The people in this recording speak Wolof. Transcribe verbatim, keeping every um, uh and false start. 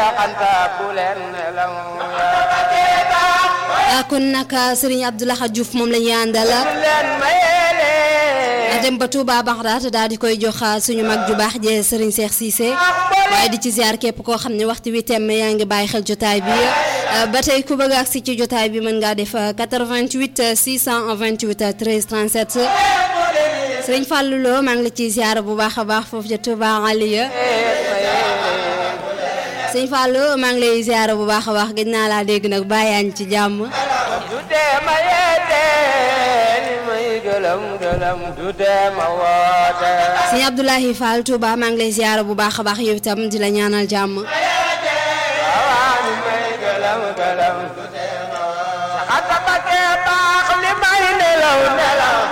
kon nag Serigne Abdoulaye Diouf moom la ñuy àndal dem ba Touba Baxdaat daal di koy jox suñu mag ju baax je Serigne Cheikh Cissé waaye di ci ziar képp koo xam ne waxtu wi tem yaa ngi bàyyi xel jotaay bi ba tey ku bëgg agsi ci jotaay bi mën ngaa def quatre-vingt-huit six cent vingt-huit treize trente-sept Serigne Fallou Lo maa ngi la ciy ziar bu baax a baax foofu ca Touba Aliya Serigne Fallou maa ngi lay ziar bu baax a baax gëj naa laa dégg nag bàyyaan ci jàmm Serigne Abdoulaye Fall Touba maa ngi lay ziar bu baax a baax yow itam di la ñaanal jàmm